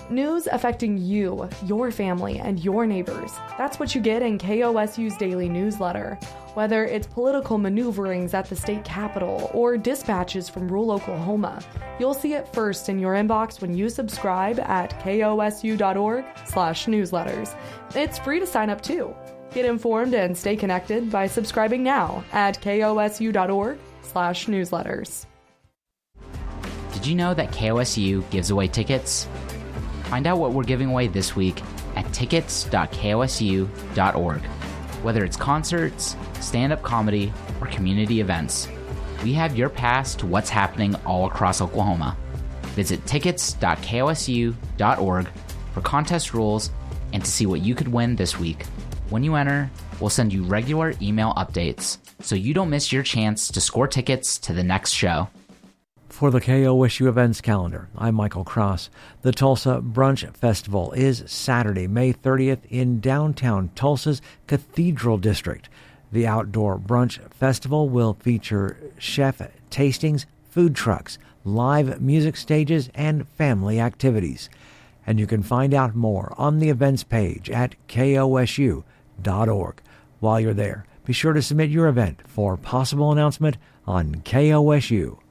News affecting you, your family, and your neighbors. That's what you get in KOSU's daily newsletter. Whether it's political maneuverings at the state capitol or dispatches from rural Oklahoma, you'll see it first in your inbox when you subscribe at kosu.org/newsletters. It's free to sign up too. Get informed and stay connected by subscribing now at kosu.org/newsletters. Did you know that KOSU gives away tickets? Find out what we're giving away this week at tickets.kosu.org. Whether it's concerts, stand-up comedy, or community events, we have your pass to what's happening all across Oklahoma. Visit tickets.kosu.org for contest rules and to see what you could win this week. When you enter, we'll send you regular email updates so you don't miss your chance to score tickets to the next show. For the KOSU events calendar, I'm Michael Cross. The Tulsa Brunch Festival is Saturday, May 30th in downtown Tulsa's Cathedral District. The Outdoor Brunch Festival will feature chef tastings, food trucks, live music stages, and family activities. And you can find out more on the events page at kosu.org. While you're there, be sure to submit your event for possible announcement on KOSU.